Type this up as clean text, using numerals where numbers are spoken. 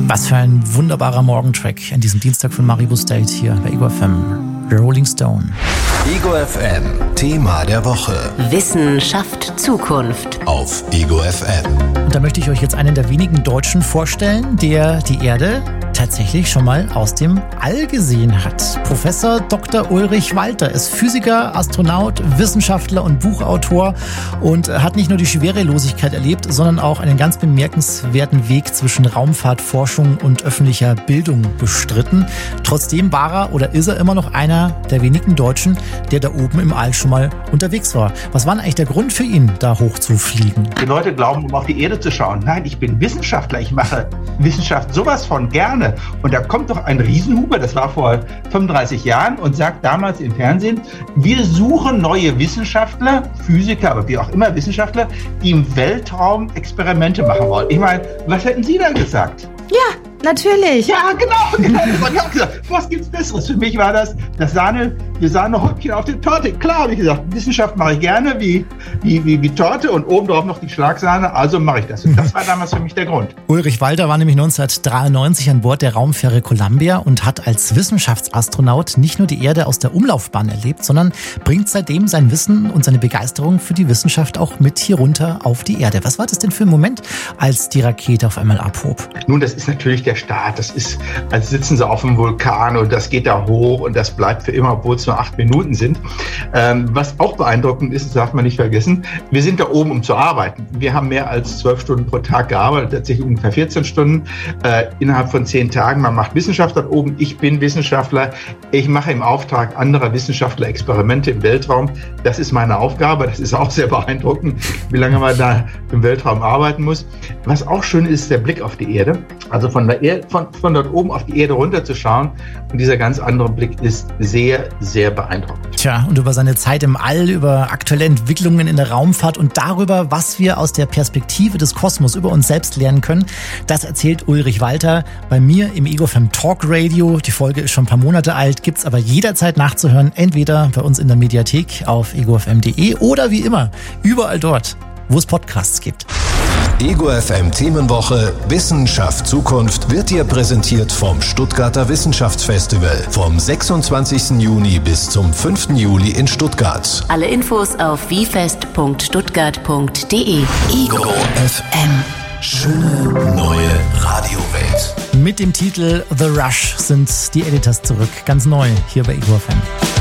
Was für ein wunderbarer Morgentrack an diesem Dienstag von Maribo State hier bei Ego FM. Rolling Stone. Ego FM, Thema der Woche. Wissen schafft Zukunft. Auf Ego FM. Und da möchte ich euch jetzt einen der wenigen Deutschen vorstellen, der die Erde tatsächlich schon mal aus dem All gesehen hat. Professor Dr. Ulrich Walter ist Physiker, Astronaut, Wissenschaftler und Buchautor und hat nicht nur die Schwerelosigkeit erlebt, sondern auch einen ganz bemerkenswerten Weg zwischen Raumfahrtforschung und öffentlicher Bildung bestritten. Trotzdem war er oder ist er immer noch einer der wenigen Deutschen, der da oben im All schon mal unterwegs war. Was war denn eigentlich der Grund für ihn, da hoch zu fliegen? Die Leute glauben, um auf die Erde zu schauen. Nein, ich bin Wissenschaftler, ich mache Wissenschaft sowas von gerne. Und da kommt doch ein Riesenhuber, das war vor 35 Jahren, und sagt damals im Fernsehen, wir suchen neue Wissenschaftler, Physiker, aber wie auch immer Wissenschaftler, die im Weltraum Experimente machen wollen. Ich meine, was hätten Sie da gesagt? Ja, natürlich. Ja, genau. Das habe ich auch gesagt. Was gibt's Besseres? Für mich war das Sahnehäubchen auf der Torte. Klar, habe ich gesagt, Wissenschaft mache ich gerne wie Torte und obendrauf noch die Schlagsahne, also mache ich das. Und das war damals für mich der Grund. Ulrich Walter war nämlich 1993 an Bord der Raumfähre Columbia und hat als Wissenschaftsastronaut nicht nur die Erde aus der Umlaufbahn erlebt, sondern bringt seitdem sein Wissen und seine Begeisterung für die Wissenschaft auch mit hier runter auf die Erde. Was war das denn für ein Moment, als die Rakete auf einmal abhob? Nun, das ist natürlich der Start. Das ist, als sitzen sie auf dem Vulkan und das geht da hoch und das bleibt für immer, obwohl es nur 8 Minuten sind. Was auch beeindruckend ist, das darf man nicht vergessen, wir sind da oben, um zu arbeiten. Wir haben mehr als 12 Stunden pro Tag gearbeitet, tatsächlich ungefähr 14 Stunden innerhalb von 10 Tagen. Man macht Wissenschaft dort oben. Ich bin Wissenschaftler. Ich mache im Auftrag anderer Wissenschaftler Experimente im Weltraum. Das ist meine Aufgabe. Das ist auch sehr beeindruckend, wie lange man da im Weltraum arbeiten muss. Was auch schön ist, der Blick auf die Erde. Also von dort oben auf die Erde runterzuschauen. Und dieser ganz andere Blick ist sehr, sehr beeindruckend. Tja, und über seine Zeit im All, über aktuelle Entwicklungen in der Raumfahrt und darüber, was wir aus der Perspektive des Kosmos über uns selbst lernen können, das erzählt Ulrich Walter bei mir im Ego FM Talk Radio. Die Folge ist schon ein paar Monate alt, gibt's aber jederzeit nachzuhören, entweder bei uns in der Mediathek auf egofm.de oder wie immer überall dort, wo es Podcasts gibt. Ego FM Themenwoche Wissenschaft Zukunft wird dir präsentiert vom Stuttgarter Wissenschaftsfestival vom 26. Juni bis zum 5. Juli in Stuttgart. Alle Infos auf wiefest.stuttgart.de. Ego FM. Schöne neue Radiowelt. Mit dem Titel The Rush sind die Editors zurück, ganz neu hier bei Ego FM.